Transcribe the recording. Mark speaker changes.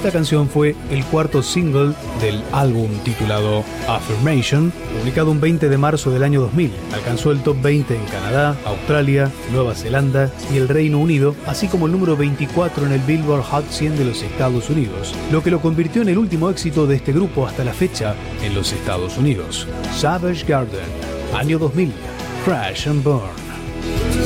Speaker 1: Esta canción fue el cuarto single del álbum titulado Affirmation, publicado un 20 de marzo del año 2000. Alcanzó el top 20 en Canadá, Australia, Nueva Zelanda y el Reino Unido, así como el número 24 en el Billboard Hot 100 de los Estados Unidos, lo que lo convirtió en el último éxito de este grupo hasta la fecha en los Estados Unidos. Savage Garden, año 2000, Crash and Burn.